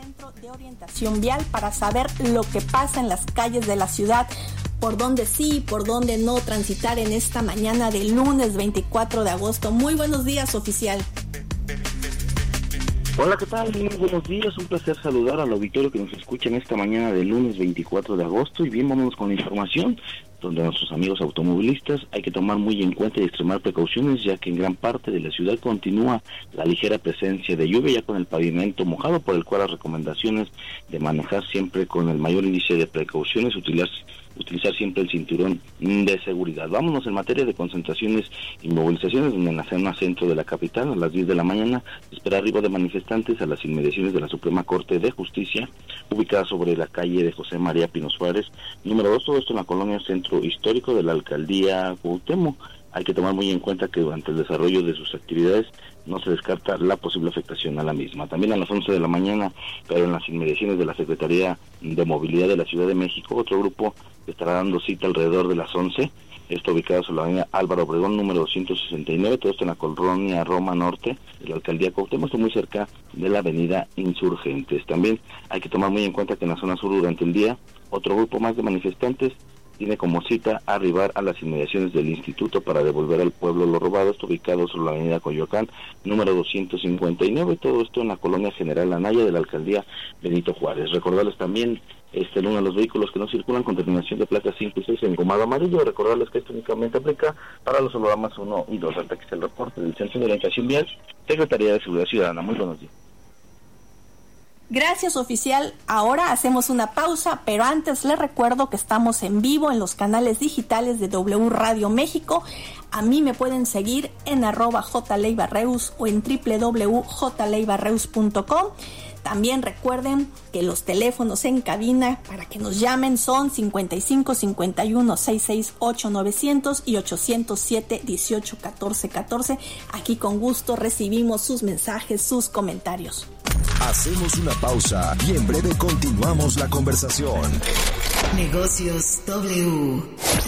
Centro de Orientación Vial para saber lo que pasa en las calles de la ciudad, por dónde sí y por dónde no transitar en esta mañana del lunes 24 de agosto. Muy buenos días, oficial. Hola, ¿qué tal? Muy buenos días, un placer saludar al auditorio que nos escucha en esta mañana del lunes 24 de agosto. Y bien, vámonos con la información, donde a nuestros amigos automovilistas hay que tomar muy en cuenta y extremar precauciones, ya que en gran parte de la ciudad continúa la ligera presencia de lluvia, ya con el pavimento mojado, por el cual las recomendaciones de manejar siempre con el mayor índice de precauciones, utilizar siempre el cinturón de seguridad. Vámonos en materia de concentraciones y movilizaciones, donde en la zona centro de la capital, a las 10 de la mañana, se espera arribo de manifestantes a las inmediaciones de la Suprema Corte de Justicia, ubicada sobre la calle de José María Pino Suárez, número 2, todo esto en la colonia Centro Histórico de la Alcaldía Cuauhtémoc. Hay que tomar muy en cuenta que durante el desarrollo de sus actividades no se descarta la posible afectación a la misma. También a las 11 de la mañana, pero en las inmediaciones de la Secretaría de Movilidad de la Ciudad de México, otro grupo estará dando cita alrededor de las 11, esto ubicado sobre la avenida Álvaro Obregón, número 269, todo esto en la colonia Roma Norte de la Alcaldía Cuauhtémoc, esto muy cerca de la avenida Insurgentes. También hay que tomar muy en cuenta que en la zona sur durante el día, otro grupo más de manifestantes tiene como cita arribar a las inmediaciones del instituto para devolver al pueblo lo robado, esto ubicado sobre la avenida Coyoacán, número 259, todo esto en la colonia General Anaya de la Alcaldía Benito Juárez. Recordarles también uno de los vehículos que no circulan con terminación de placas 5 y 6 en gomado amarillo. Recordarles que esto únicamente aplica para los hologramas 1 y 2. Hasta que sea el reporte del Centro de Orientación Vial, Secretaría de Seguridad Ciudadana. Muy buenos días. Gracias, oficial. Ahora hacemos una pausa, pero antes les recuerdo que estamos en vivo en los canales digitales de W Radio México. A mí me pueden seguir en @jleibarreus o en www.jleibarreus.com. También recuerden que los teléfonos en cabina para que nos llamen son 55 51 668 900 y 807 18 14 14. Aquí con gusto recibimos sus mensajes, sus comentarios. Hacemos una pausa y en breve continuamos la conversación. Negocios W.